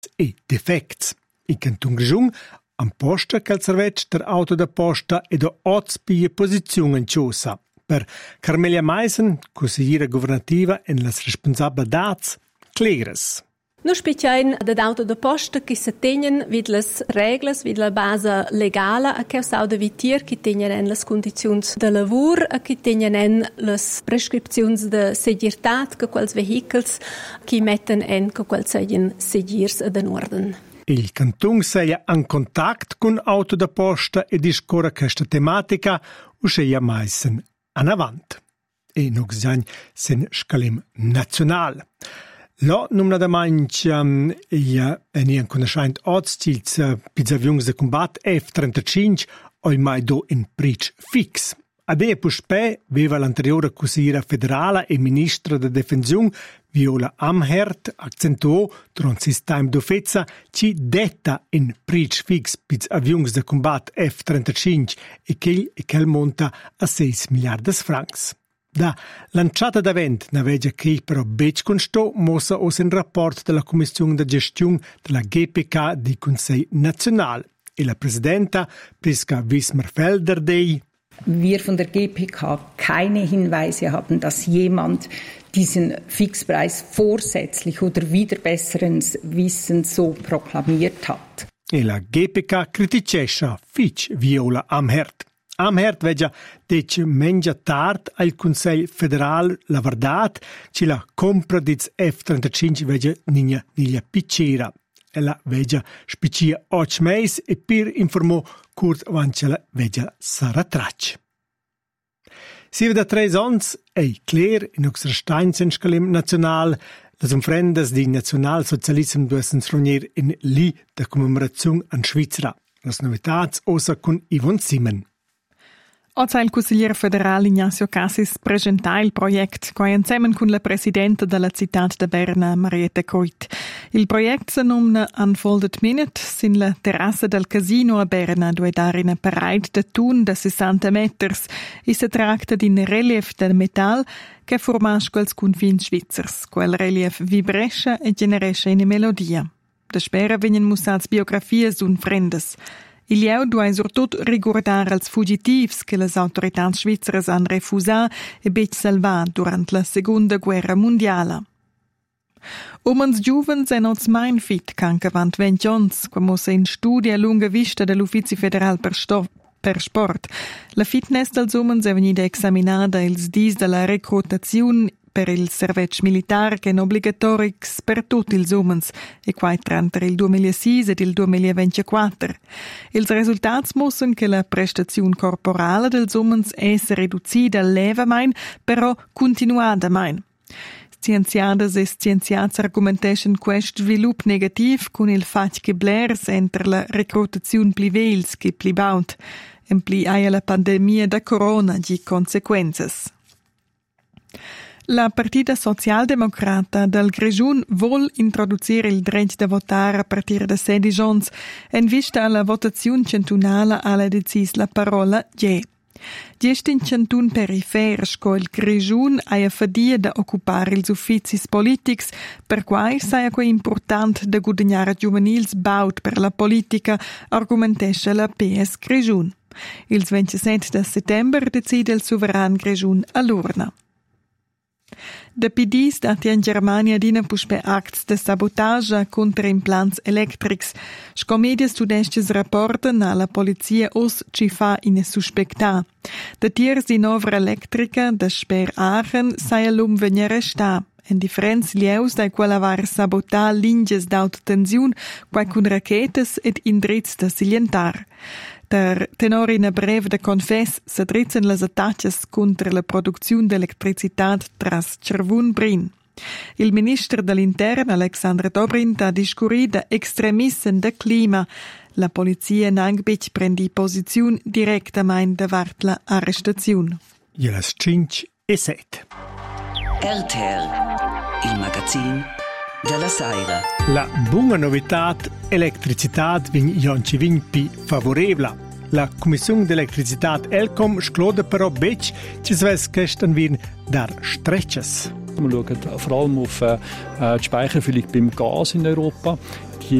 e defects. Il Canton Grischun amposta che il servetsch der auto da posta e da ospie posizione in ciosa. Per Carmelia Meisen, consigliera governativa en las responsabilitats claras. Nu spitjain dad da posta che se tegnen vid las reglas, vid la base legala a che sau da vitier che tegnen en las condizions de lavur a che tegnen en las prescripzions de segirtat che quals vehicles che metten en che quals seien segirs ad en orden. Il Canton sei in contact con auto da posta e discorre questa tematica uscea Meisen an avant. E nog zain sen scalim national. Lo numna da manch en conoscent odstils pizzavions de combat F-35 oi mai do in pric fix. Adea puspe veva l'anteriore consigliera federale e ministra de defensiun Viola Amherd accentuò durant sis time d'offezza ci detta in pric fix pizzavions de combat F-35 e quel monta a 6 miliardas francs. Da lanciata d'avent navegia che però bec constò mossa os in rapport della Commissione de Gestione della GPK di Consiglio Nazionale e la Presidenta Priska Wismer-Felder dei Wir von der GPK keine Hinweise haben, dass jemand diesen Fixpreis vorsätzlich oder wider besseren Wissens so proklamiert hat. E la GPK criticescha fitch Viola Amherd. Amherd vegia dec mengia tard al Consiglio Federal la verdad ci la compra diz F-35 vegia niglia piccera. Ella vegia spicia 8 meis e pir informò curt avancela vegia saratrac. Si da 3 ans e clear in oxra steinsenskalim national las umfrendas di nationalsocialism duessens reunir in li da commemorazione an Svizzera. Las novitats osa con Yvonne Simen. Oggi il consigliere federale Ignacio Cassis presenta il progetto insieme con la presidente della città di Berna, Marietta Coit. Il progetto si nomina Unfolded Minute, sin la terrassa del casino a Berna, dove dare una parade de tun da 60 meters e si tratta di un relief del metal che formasce quels confini svizzers. Quel relief vibresce e generesce una melodia. Da spera vengono mostrate biografie d'un frendes. Il EU doit surtout riguardare als fugitivs che les autoritats svizzeres han refusà e bec salvà durant la Seconda Guerra Mondiala. Omens giuvens en oz mein fit canca vant 20 ans, quamo se in studia a lunga vista dell'Ufficio Federal per Sport. La fitness dels omens è venuta examinada ils dis della recrutazione per il servizio militare che è obbligatorio per tutti gli uomini e qua tra il 2006 e il 2024. I risultati mostrano che la prestazione corporale degli uomini è ridotta levemente, però continuadamente. Scienziadas e scienziati argumentano questo sviluppo negativo con il fatto che blers entre la recrutazione pli vels che pli baut e pli aia la pandemia da corona di conseguenze. La Partita Socialdemocrata del Grischun vuol introdurre il diritto di votare a partire da 16 anni e in vista alla votazione cantonale alla decisa la parola «je». Gesti in cantun periferico il Grischun ha fadia da occupare gli uffici politici, per cui sia importante da guadagnare giovanils baut per la politica, argumentesce la PS Grischun. Il 27 settembre decide il sovrano Grischun all'urna. Da PD stati in Germania dina puspe acts de sabotage contra implants electrics. Scomedia studestes rapporten alla polizia os ci fa in suspecta. Da tiers di novra elettrica da Sper Aachen sai l'um venire sta. En differenz lieus da quella var sabotà linges d'alta tensiun, quai con rachetes ed indrizz da silientar. Der tenor in brev de confess se dritzen las attacches contra la produzione d'elettricitat tras Cervun-Brin. Il ministro dell'Interno Alexandre Dobrindt ha discurrit da extremissen de clima. La polizia nangbich prendi posizione direttamente davart la arrestazione. Jelas 5 e 7. RTL, il magazine della Saira. La buona novità, elettricità vinci pi favorevole. La Commissione d'Elettricità Elcom schlode però bec ci sves questen vin dar strecces. Wir schauen vor allem auf die Speicherfüllung beim Gas in Europa. Die